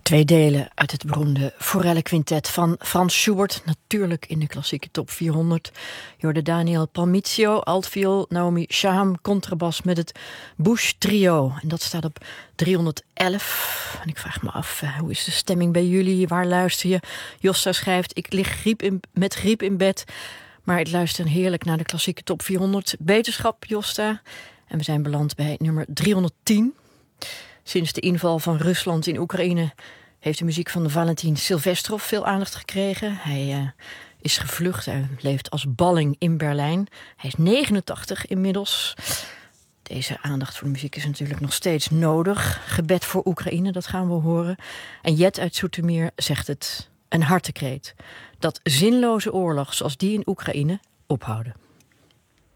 Twee delen uit het beroemde Forelle Quintet van Franz Schubert. Natuurlijk in de klassieke top 400. Je hoorde Daniel Palmizio, altviool, Naomi Shaham, contrabas met het Bush Trio. En dat staat op 311. En ik vraag me af, hoe is de stemming bij jullie? Waar luister je? Josta schrijft, ik lig met griep in bed. Maar ik luister heerlijk naar de klassieke top 400. Beterschap, Josta. En we zijn beland bij nummer 310. Sinds de inval van Rusland in Oekraïne heeft de muziek van Valentin Silvestrov veel aandacht gekregen. Hij is gevlucht, hij leeft als balling in Berlijn. Hij is 89 inmiddels. Deze aandacht voor de muziek is natuurlijk nog steeds nodig. Gebed voor Oekraïne, dat gaan we horen. En Jet uit Zoetermeer zegt het, een hartekreet. Dat zinloze oorlog zoals die in Oekraïne ophouden.